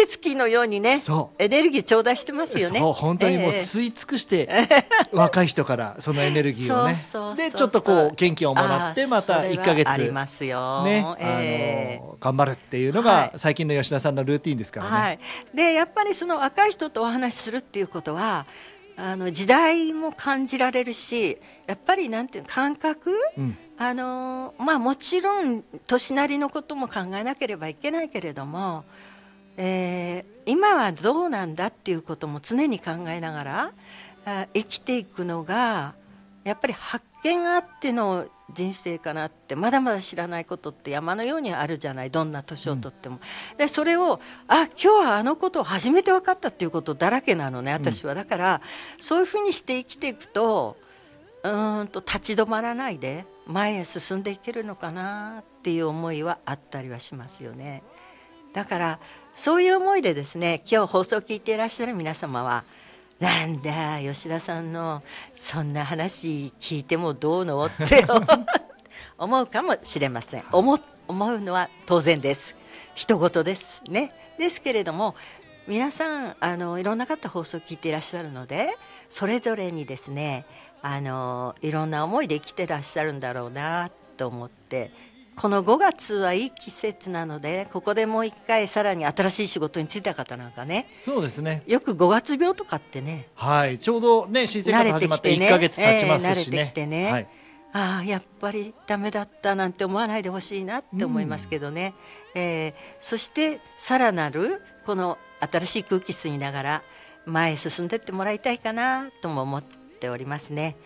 血鬼のようにねエネルギー頂戴してますよね。 そう本当にもう吸い尽くして若い人からそのエネルギーをねでちょっとこう元気をもらってまた1ヶ月ありますよ、 ね頑張るっていうのが最近の吉田さんのルーティーンですからね、 はい、でやっぱりその若い人とお話しするっていうことは時代も感じられるしやっぱりなんていう感覚、もちろん年なりのことも考えなければいけないけれども、今はどうなんだっていうことも常に考えながら生きていくのがやっぱり発見があっての人生かなって。まだまだ知らないことって山のようにあるじゃない、どんな年をとっても、でそれを今日はあのことを初めて分かったっていうことだらけなのね私は。だからそういうふうにして生きていくと立ち止まらないで前へ進んでいけるのかなっていう思いはあったりはしますよね。だからそういう思いでですね、今日放送を聞いていらっしゃる皆様はなんだ吉田さんのそんな話聞いてもどうのって思うかもしれません。思うのは当然です。人事ですね。ですけれども皆さんいろんな方放送を聞いていらっしゃるのでそれぞれにですねいろんな思いで生きてらっしゃるんだろうなと思って、この5月はいい季節なのでここでもう一回さらに新しい仕事に就いた方なんかね、 そうですね、 よく5月病とかってね、 はい、ちょうどね新生活始まって1ヶ月経ちますしね、 慣れてきてね、やっぱりダメだったなんて思わないでほしいなって思いますけどね、そしてさらなるこの新しい空気吸いながら前へ進んでってもらいたいかなとも思っておりますね。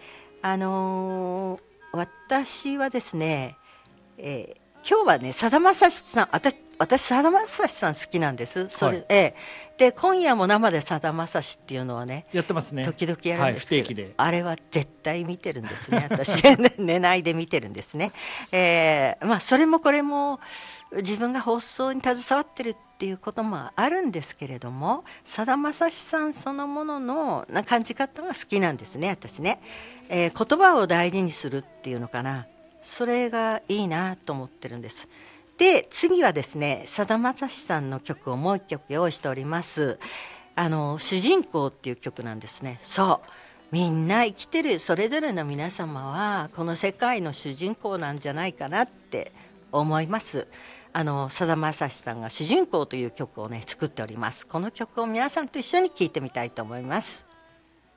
私はですね今日はねさだまさしさん、私さだまさしさん好きなんです、で今夜も生でさだまさしっていうのはねやってますね、 時々やるんですけど、 不定期であれは絶対見てるんですね私寝ないで見てるんですね、それもこれも自分が放送に携わってるっていうこともあるんですけれども、さだまさしさんそのものの感じ方が好きなんですね私ね、言葉を大事にするっていうのかな、それがいいなと思ってるんです。で次はですねさだまさしさんの曲をもう一曲用意しております。主人公っていう曲なんですね。そうみんな生きてるそれぞれの皆様はこの世界の主人公なんじゃないかなって思います。さだまさしさんが主人公という曲をね作っております。この曲を皆さんと一緒に聴いてみたいと思います。